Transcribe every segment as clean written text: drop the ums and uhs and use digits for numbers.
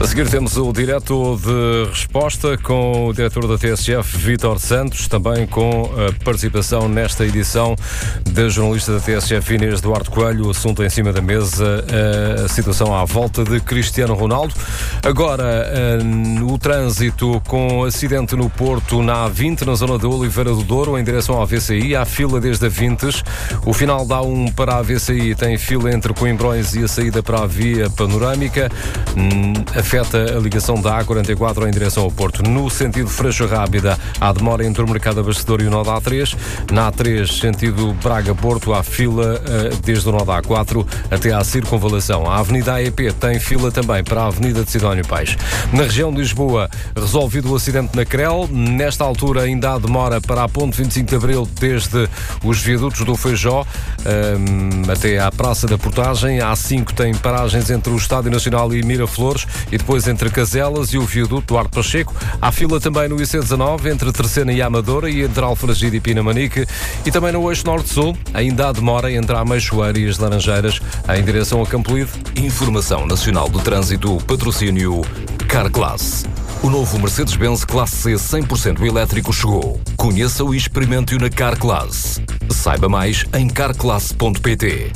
A seguir temos o direto de resposta com o diretor da TSF, Vítor Santos, também com a participação nesta edição da jornalista da TSF, Inês Duarte Coelho. O assunto em cima da mesa, a situação à volta de Cristiano Ronaldo. Agora, o trânsito com acidente no Porto, na A20, na zona de Oliveira do Douro, em direção à VCI. Há fila desde a Vintes. O final da A1 para a VCI tem fila entre Coimbrões e a saída para a via panorâmica. Afeta a ligação da A44 em direção ao Porto. No sentido Freixo Rábida, há demora entre o Mercado Abastecedor e o nó da A3. Na A3, sentido Braga-Porto, há fila desde o nó da A4 até à circunvalação. A Avenida AEP tem fila também para a Avenida de Sidónio Pais. Na região de Lisboa, resolvido o acidente na Crel. Nesta altura ainda há demora para a Ponte 25 de Abril, desde os viadutos do Feijó até à Praça da Portagem. A A5 tem paragens entre o Estádio Nacional e Miraflores, e depois entre Caselas e o viaduto Duarte Pacheco. Há fila também no IC19, entre Terceira e Amadora, e entre Alfragide e Pinamanique. E também no eixo Norte-Sul, ainda há demora entre a Ameixoeira e as Laranjeiras, em direção a Campolide. Informação Nacional do Trânsito, patrocínio Carglass. O novo Mercedes-Benz Classe C 100% elétrico chegou. Conheça-o e experimente-o na Carglass. Saiba mais em carglass.pt.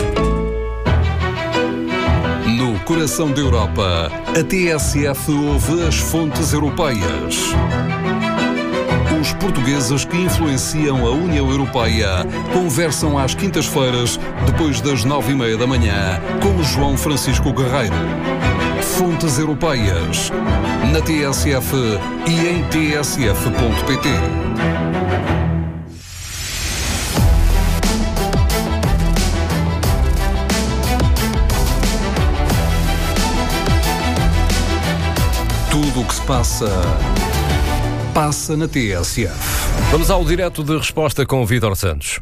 No coração da Europa, a TSF ouve as fontes europeias. Os portugueses que influenciam a União Europeia conversam às quintas-feiras, depois das 9h30 da manhã, com João Francisco Guerreiro. Fontes Europeias, na TSF e em tsf.pt. Tudo o que se passa na TSF. Vamos ao direto de resposta com o Vítor Santos.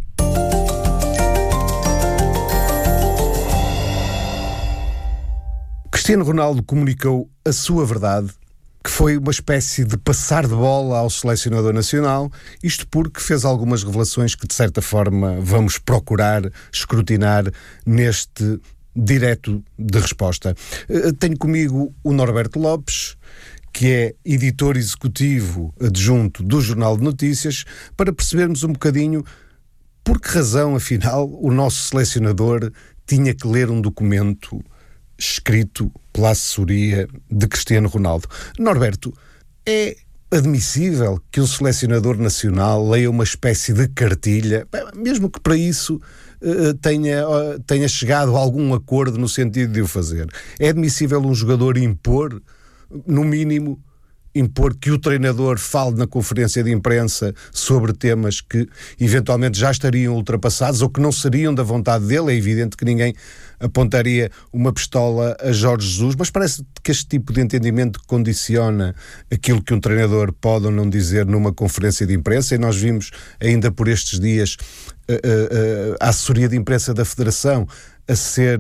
Cristiano Ronaldo comunicou a sua verdade, que foi uma espécie de passar de bola ao selecionador nacional, isto porque fez algumas revelações que, de certa forma, vamos procurar escrutinar neste direto de resposta. Tenho comigo o Norberto Lopes, que é editor executivo adjunto do Jornal de Notícias, para percebermos um bocadinho por que razão, afinal, o nosso selecionador tinha que ler um documento escrito pela assessoria de Cristiano Ronaldo. Norberto, é admissível que um selecionador nacional leia uma espécie de cartilha, mesmo que para isso tenha chegado a algum acordo no sentido de o fazer? É admissível um jogador impor, no mínimo, que o treinador fale na conferência de imprensa sobre temas que eventualmente já estariam ultrapassados ou que não seriam da vontade dele? É evidente que ninguém apontaria uma pistola a Jorge Jesus, mas parece que este tipo de entendimento condiciona aquilo que um treinador pode ou não dizer numa conferência de imprensa, e nós vimos ainda por estes dias a assessoria de imprensa da Federação a ser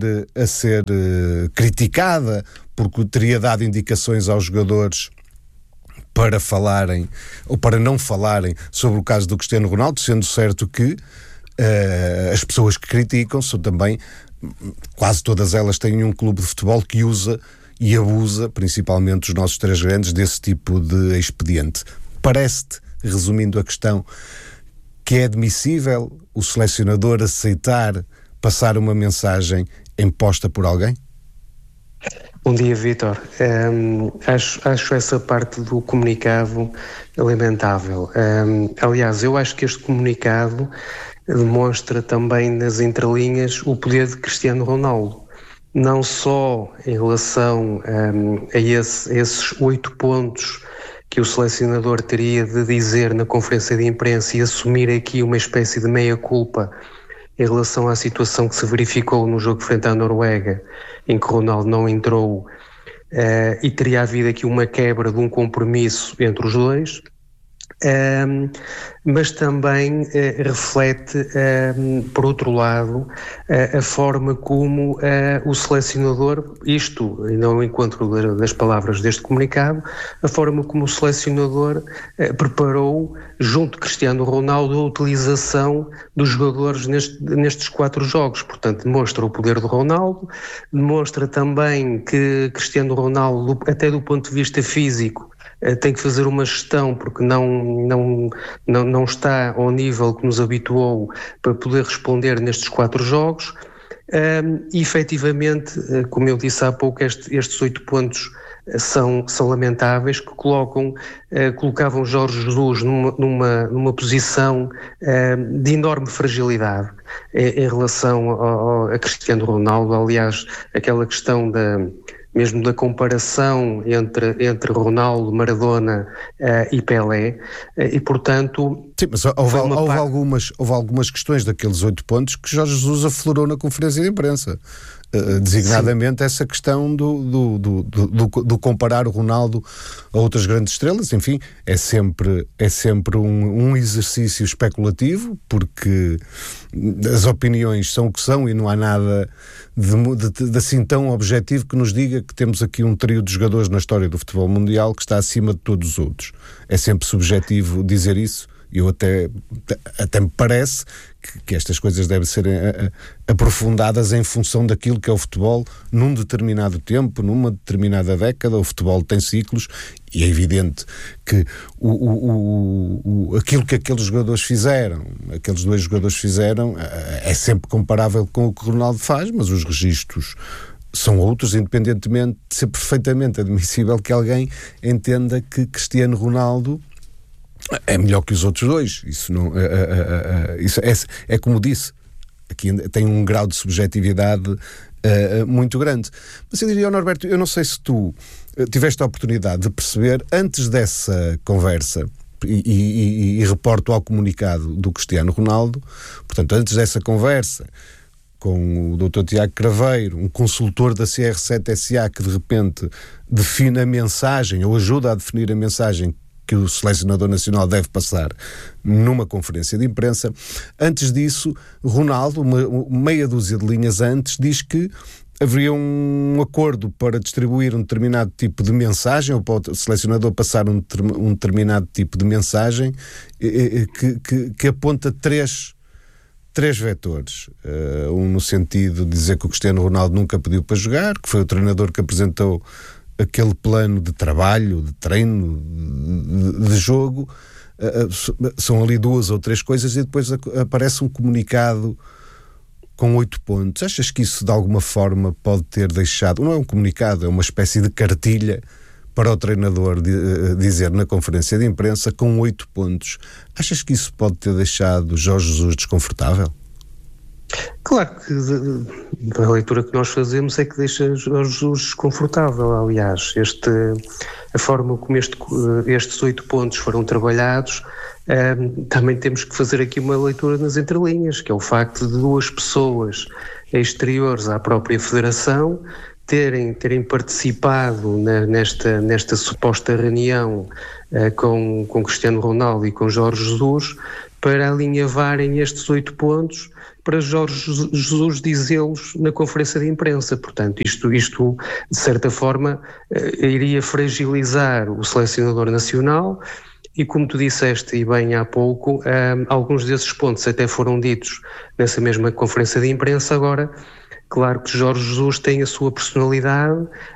criticada porque teria dado indicações aos jogadores para falarem ou para não falarem sobre o caso do Cristiano Ronaldo, sendo certo que as pessoas que criticam são também, quase todas elas têm um clube de futebol que usa e abusa, principalmente os nossos três grandes, desse tipo de expediente. Parece-te, resumindo a questão, que é admissível o selecionador aceitar passar uma mensagem imposta por alguém? Bom dia, Vítor. Acho essa parte do comunicado lamentável. Aliás, eu acho que este comunicado demonstra também nas entrelinhas o poder de Cristiano Ronaldo. Não só em relação a esses 8 pontos que o selecionador teria de dizer na conferência de imprensa e assumir aqui uma espécie de meia-culpa em relação à situação que se verificou no jogo frente à Noruega, em que Ronaldo não entrou, e teria havido aqui uma quebra de um compromisso entre os dois. mas também reflete, por outro lado, a forma como o selecionador, isto ainda ao encontro das palavras deste comunicado, a forma como o selecionador preparou, junto de Cristiano Ronaldo, a utilização dos jogadores nestes 4 jogos. Portanto, demonstra o poder do Ronaldo, demonstra também que Cristiano Ronaldo, até do ponto de vista físico, tem que fazer uma gestão porque não está ao nível que nos habituou para poder responder nestes 4 jogos. E efetivamente, como eu disse há pouco, estes 8 pontos são lamentáveis, que colocavam Jorge Jesus numa posição de enorme fragilidade em relação a Cristiano Ronaldo. Aliás, aquela questão mesmo da comparação entre Ronaldo, Maradona e Pelé, e portanto... Sim, mas houve algumas questões daqueles 8 pontos que Jorge Jesus aflorou na conferência de imprensa. Designadamente, sim, essa questão do comparar o Ronaldo a outras grandes estrelas. Enfim, é sempre um exercício especulativo, porque as opiniões são o que são e não há nada de assim tão objetivo que nos diga que temos aqui um trio de jogadores na história do futebol mundial que está acima de todos os outros. É sempre subjetivo dizer isso. Eu até me parece que estas coisas devem ser aprofundadas em função daquilo que é o futebol num determinado tempo, numa determinada década. O futebol tem ciclos e é evidente que aquilo que aqueles jogadores fizeram, aqueles 2 jogadores fizeram, é sempre comparável com o que o Ronaldo faz, mas os registros são outros, independentemente de ser perfeitamente admissível que alguém entenda que Cristiano Ronaldo é melhor que os outros 2. Isso não, isso é como disse, aqui tem um grau de subjetividade muito grande. Mas eu diria, Norberto, eu não sei se tu tiveste a oportunidade de perceber, antes dessa conversa, e reporto ao comunicado do Cristiano Ronaldo, portanto, antes dessa conversa com o Dr. Tiago Craveiro, um consultor da CR7SA que de repente define a mensagem, ou ajuda a definir a mensagem que o selecionador nacional deve passar numa conferência de imprensa. Antes disso, Ronaldo, meia dúzia de linhas antes, diz que haveria um acordo para distribuir um determinado tipo de mensagem, ou para o selecionador passar um determinado tipo de mensagem, que aponta três vetores. Um no sentido de dizer que o Cristiano Ronaldo nunca pediu para jogar, que foi o treinador que apresentou aquele plano de trabalho, de treino, de jogo. São ali 2 ou 3 coisas e depois aparece um comunicado com 8 pontos. Achas que isso de alguma forma pode ter deixado, não é um comunicado, é uma espécie de cartilha para o treinador dizer na conferência de imprensa com 8 pontos. Achas que isso pode ter deixado Jorge Jesus desconfortável? Claro que a leitura que nós fazemos é que deixa Jorge Jesus desconfortável. Aliás, a forma como estes 8 pontos foram trabalhados, também temos que fazer aqui uma leitura nas entrelinhas, que é o facto de 2 pessoas exteriores à própria Federação terem participado nesta suposta reunião com Cristiano Ronaldo e com Jorge Jesus para alinhavarem estes 8 pontos para Jorge Jesus dizê-los na conferência de imprensa. Portanto, isto de certa forma iria fragilizar o selecionador nacional e, como tu disseste e bem há pouco, alguns desses pontos até foram ditos nessa mesma conferência de imprensa. Agora, claro que Jorge Jesus tem a sua personalidade